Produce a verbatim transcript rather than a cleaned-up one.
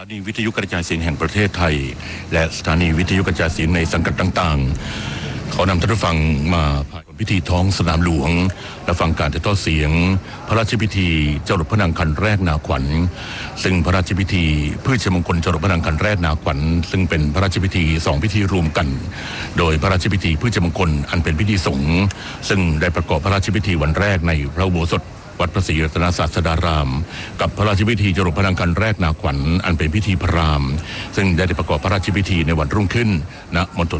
นีวิทยุกระจายเสียงแห่งประเทศไทยและสถานีวิทยุกระจายเสียงในสังกัดต่างๆเขานำท่านผู้ฟังมาผ่านพิธีท้องสนามหลวงและฟังการถ่ายทอดเสียงพระราชพิธีเจ้ารถพระนางคันแรกนาขวัญซึ่งพระราชพิธีเพื่อเฉลิมมงคลเจ้ารถพระนางคันแรกนาขวัญซึ่งเป็นพระราชพิธีสองพิธีรวมกันโดยพระราชพิธีเพื่อเฉลิมมงคลอันเป็นพิธีสงฆ์ซึ่งได้ประกอบพระราชพิธีวันแรกในพระอุโบสถวัดพระศรีรัตนศาสดารามกับพระราชพิธีเจริญพระนางคันแรกนาขวัญอันเป็นพิธีพราหมณ์ซึ่งได้ประกอบพระราชพิธีในวันรุ่งขึ้นณมณฑล